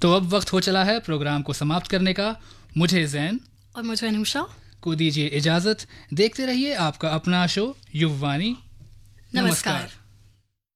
तो अब वक्त हो चला है प्रोग्राम को समाप्त करने का। मुझे जैन और मुझे अनुषा को दीजिए इजाज़त। देखते रहिए आपका अपना शो युववाणी। नमस्कार।